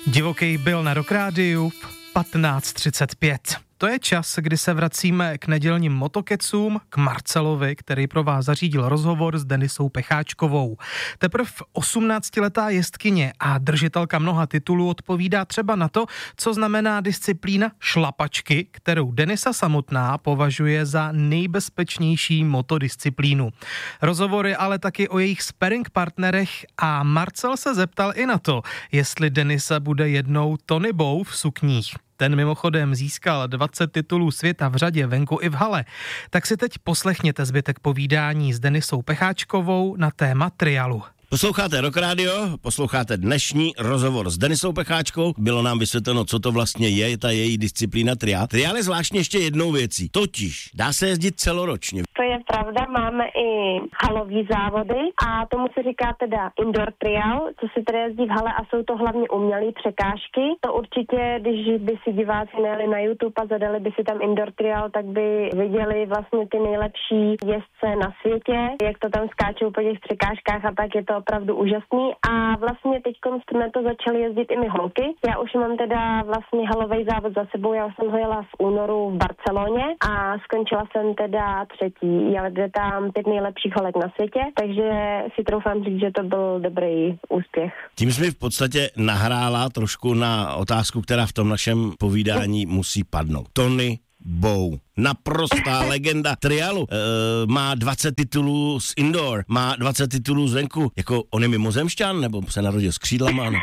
Divoký byl na Rock Rádiu v 15:35. To je čas, kdy se vracíme k nedělním motokecům, k Marcelovi, který pro vás zařídil rozhovor s Denisou Pecháčkovou. Teprv 18letá jezdkyně a držitelka mnoha titulů odpovídá třeba na to, co znamená disciplína šlapačky, kterou Denisa samotná považuje za nejbezpečnější motodisciplínu. Rozhovory ale taky o jejich sparring partnerech a Marcel se zeptal i na to, jestli Denisa bude jednou Tony Bow v sukních. Ten mimochodem získal 20 titulů světa v řadě, venku i v hale. Tak si teď poslechněte zbytek povídání s Denisou Pecháčkovou na téma trialu. Posloucháte Rock Radio, posloucháte dnešní rozhovor s Denisou Pecháčkou. Bylo nám vysvětleno, co to vlastně je, ta její disciplína trial. Trial je zvláštně ještě jednou věcí, totiž dá se jezdit celoročně. To je pravda, máme i halový závody a tomu se říká teda indoor trial, co se tedy jezdí v hale a jsou to hlavně umělé překážky. To určitě, když by si diváci najeli na YouTube a zadali by si tam indoor trial, tak by viděli vlastně ty nejlepší jezdce na světě, jak to tam skáčou po těch překážkách a tak je to opravdu úžasný a vlastně teď jsme to začali jezdit i my holky. Já už mám teda vlastně halový závod za sebou, já jsem ho jela v únoru v Barceloně a skončila jsem teda třetí. Jeli tam 5 nejlepších holek na světě, takže si troufám říct, že to byl dobrý úspěch. Tím jsi mi v podstatě nahrála trošku na otázku, která v tom našem povídání musí padnout. Tony Bow, naprostá legenda trialu, má 20 titulů z indoor, má 20 titulů zvenku, jako on je mimozemšťan, nebo se narodil s křídlama, nebo...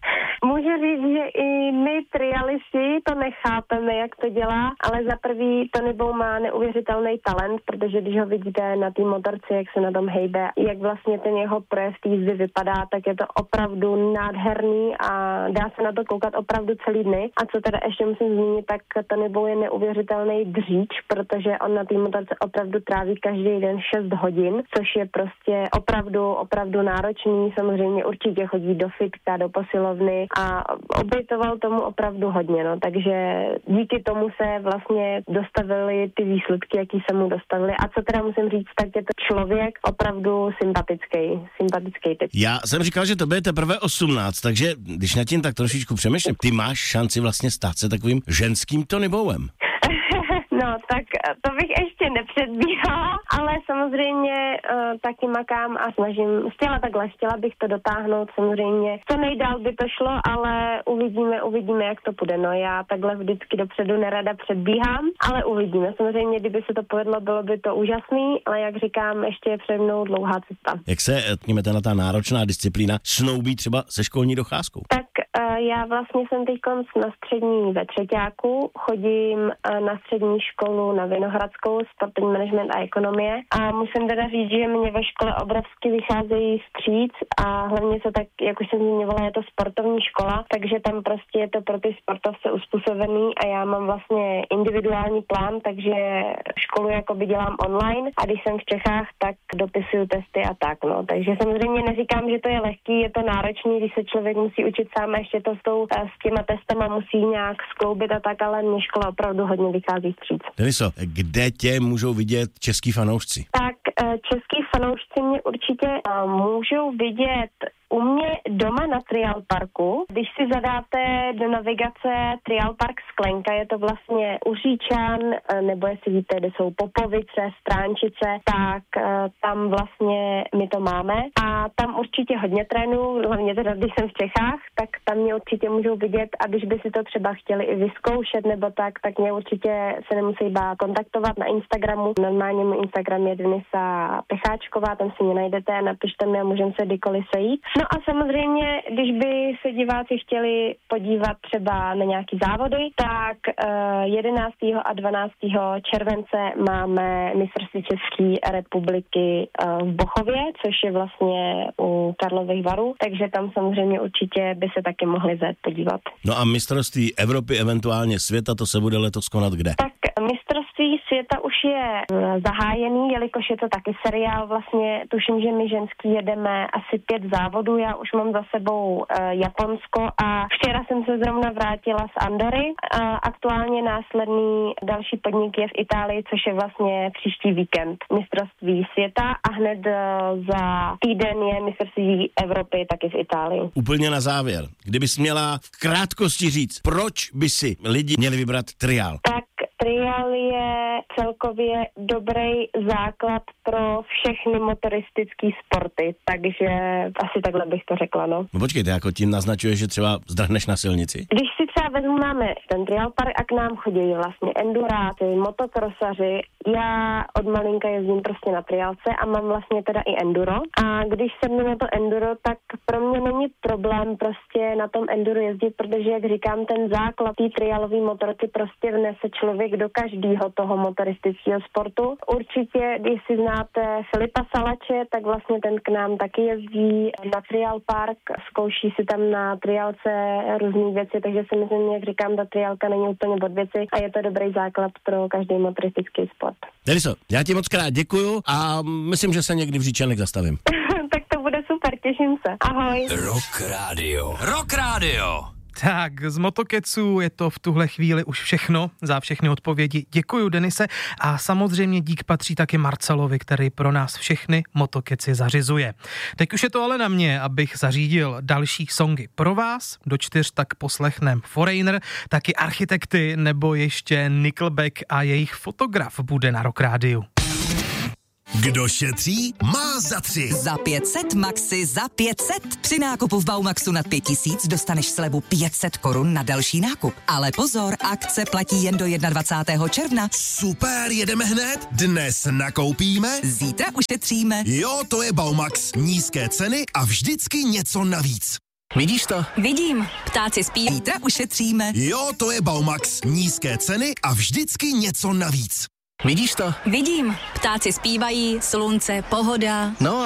Můžu říct, že i my trialisti to nechápeme, jak to dělá, ale za prvý Tony Bow má neuvěřitelný talent, protože když ho vidíte na té motorce, jak se na tom hejbe, jak vlastně ten jeho projev té jízdy vypadá, tak je to opravdu nádherný a dá se na to koukat opravdu celý dny. A co teda ještě musím zmínit, tak Tony Bow je neuvěřitelný dříč, protože on na té motorce opravdu tráví každý den 6 hodin, což je prostě opravdu náročný. Samozřejmě určitě chodí do fitka, do posilovny a obětoval tomu opravdu hodně, no, takže díky tomu se vlastně dostavily ty výsledky, jaký se mu dostavily. A co teda musím říct, tak je to člověk opravdu sympatický typ. Já jsem říkal, že tobě je teprve 18, takže když nad tím tak trošičku přemýšlím, ty máš šanci vlastně stát se takovým ženským Tony Bowem. No, tak to bych ještě nepředbíhala, ale samozřejmě taky makám a chtěla bych to dotáhnout samozřejmě. Co nejdál by to šlo, ale uvidíme, jak to půjde. No, já takhle vždycky dopředu nerada předbíhám, ale uvidíme. Samozřejmě, kdyby se to povedlo, bylo by to úžasný, ale jak říkám, ještě je přede mnou dlouhá cesta. Jak se, řekněme, ta náročná disciplína snoubí třeba se školní docházkou? Tak já vlastně jsem teď na střední ve třeťáku, chodím na střední školu na Vinohradskou, sportovní management a ekonomie a musím teda říct, že mě ve škole obrovsky vycházejí vstříc a hlavně se tak, jak už jsem zmiňovala, je to sportovní škola, takže tam prostě je to pro ty sportovce uspůsobený a já mám vlastně individuální plán, takže školu jakoby dělám online a když jsem v Čechách, tak dopisuju testy a tak, no. Takže samozřejmě neříkám, že to je lehký, je to náročný, když se člověk musí učit sám a ještě to s těma testama musí nějak skloubit a tak, ale mě škola opravdu hodně vychází vstříc. Deniso, kde tě můžou vidět český fanoušci? Tak český fanoušci mě určitě můžou vidět u mě doma na Trial Parku. Když si zadáte do navigace Trial Park Sklenka, je to vlastně u Říčan, nebo jestli víte, kde jsou Popovice, Stránčice, tak tam vlastně my to máme. A tam určitě hodně trénuju, hlavně teda, když jsem v Čechách, tak tam mě určitě můžou vidět a když by si to třeba chtěli i vyzkoušet nebo tak mě určitě se nemusí bát kontaktovat na Instagramu. Normálně můj Instagram je Denisa Pecháčková, tam si mě najdete, napište mi a můžeme se kdykoliv sejít. No a samozřejmě, když by se diváci chtěli podívat třeba na nějaký závody, tak 11. a 12. července máme mistrovství České republiky v Bochově, což je vlastně u Karlových Varů, takže tam samozřejmě určitě by se taky mohli zajet podívat. No a mistrovství Evropy, eventuálně světa, to se bude letos konat kde? Tak mistrovství Mistrovství světa už je zahájený, jelikož je to taky seriál, vlastně tuším, že my ženský jedeme asi 5 závodů, já už mám za sebou Japonsko a včera jsem se zrovna vrátila z Andory. Aktuálně následný další podnik je v Itálii, což je vlastně příští víkend Mistrovství světa a hned za týden je Mistrovství Evropy taky v Itálii. Úplně na závěr, kdybys měla v krátkosti říct, proč by si lidi měli vybrat triál? Tak triál je celkově dobrý základ pro všechny motoristické sporty, takže asi takhle bych to řekla, no. No počkejte, jako tím naznačuje, že třeba zdrhneš na silnici? Když si třeba máme ten triál park a k nám chodí vlastně enduráci, motokrosaři, já od malinka jezdím prostě na triálce a mám vlastně teda i enduro a když sednu na to enduro, tak pro mě není problém prostě na tom enduro jezdit, protože jak říkám, ten základ té triálový motorky prostě vnese člověk do každého toho motoristického sportu. Určitě, když si znáte Filipa Salače, tak vlastně ten k nám taky jezdí na triál park, zkouší si tam na triálce různé věci, takže si myslím, jak říkám, ta triálka není úplně od věci a je to dobrý základ pro každý motoristický sport. Deniso, já ti moc krát děkuju a myslím, že se někdy v Říčanech zastavím. Tak to bude super, těším se. Ahoj. Rock Radio. Rock Radio. Tak, z Motokeců je to v tuhle chvíli už všechno. Za všechny odpovědi děkuju, Denise, a samozřejmě dík patří taky Marcelovi, který pro nás všechny Motokeci zařizuje. Teď už je to ale na mě, abych zařídil další songy pro vás. Do 4 tak poslechnem Foreigner, taky Architekty nebo ještě Nickelback a jejich Fotograf bude na Rock Rádiu. Kdo šetří, má za 3. Za 500 Maxi za 500. Při nákupu v Baumaxu nad 5000 dostaneš slevu 500 korun na další nákup. Ale pozor, akce platí jen do 21. června. Super, jedeme hned. Dnes nakoupíme. Zítra ušetříme. Jo, to je Baumax. Nízké ceny a vždycky něco navíc. Vidíš to? Vidím. Ptáci spí. Zítra ušetříme. Jo, to je Baumax. Nízké ceny a vždycky něco navíc. Vidíš to? Vidím. Ptáci zpívají, slunce, pohoda. No